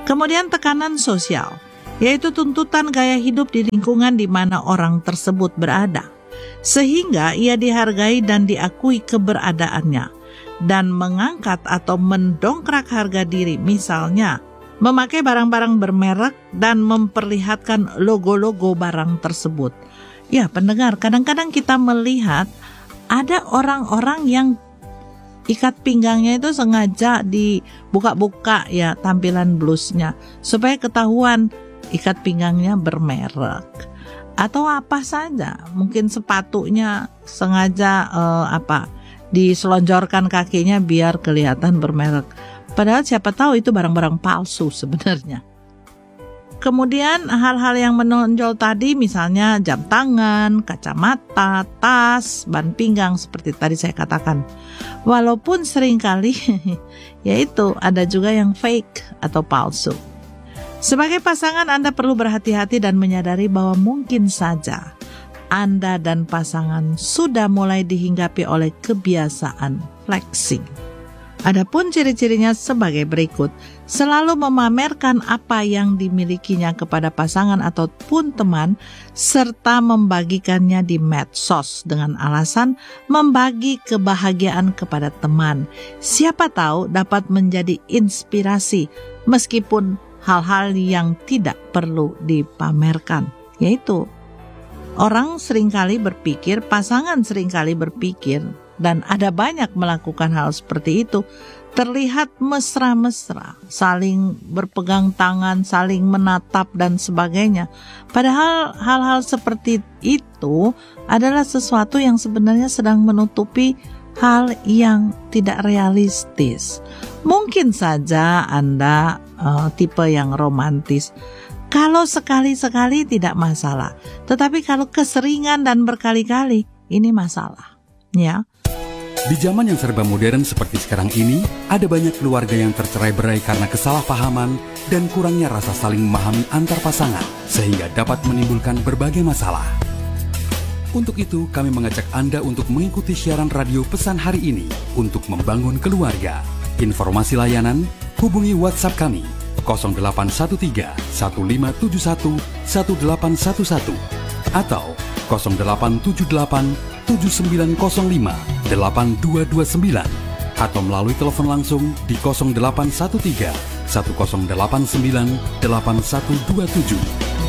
Kemudian tekanan sosial, yaitu tuntutan gaya hidup di lingkungan di mana orang tersebut berada, sehingga ia dihargai dan diakui keberadaannya, dan mengangkat atau mendongkrak harga diri, misalnya memakai barang-barang bermerek dan memperlihatkan logo-logo barang tersebut. Ya, pendengar, kadang-kadang kita melihat ada orang-orang yang ikat pinggangnya itu sengaja dibuka-buka ya tampilan blusnya supaya ketahuan ikat pinggangnya bermerek. Atau apa saja, mungkin sepatunya sengaja diselonjorkan kakinya biar kelihatan bermerek. Padahal siapa tahu itu barang-barang palsu sebenarnya. Kemudian hal-hal yang menonjol tadi misalnya jam tangan, kacamata, tas, ban pinggang seperti tadi saya katakan. Walaupun seringkali yaitu ada juga yang fake atau palsu. Sebagai pasangan Anda perlu berhati-hati dan menyadari bahwa mungkin saja Anda dan pasangan sudah mulai dihinggapi oleh kebiasaan flexing. Adapun ciri-cirinya sebagai berikut: selalu memamerkan apa yang dimilikinya kepada pasangan ataupun teman, serta membagikannya di medsos dengan alasan membagi kebahagiaan kepada teman. Siapa tahu dapat menjadi inspirasi meskipun hal-hal yang tidak perlu dipamerkan. Yaitu, orang seringkali berpikir, pasangan seringkali berpikir, dan ada banyak melakukan hal seperti itu, terlihat mesra-mesra, saling berpegang tangan, saling menatap dan sebagainya. Padahal hal-hal seperti itu adalah sesuatu yang sebenarnya sedang menutupi hal yang tidak realistis. Mungkin saja Anda tipe yang romantis. Kalau sekali-sekali tidak masalah, tetapi kalau keseringan dan berkali-kali, ini masalah. Ya. Di zaman yang serba modern seperti sekarang ini, ada banyak keluarga yang tercerai-berai karena kesalahpahaman dan kurangnya rasa saling memahami antar pasangan, sehingga dapat menimbulkan berbagai masalah. Untuk itu, kami mengajak Anda untuk mengikuti siaran radio pesan hari ini untuk membangun keluarga. Informasi layanan, hubungi WhatsApp kami 0813 1571 1811 atau 0878 7905 8229 atau melalui telepon langsung di 0813 1089 8127.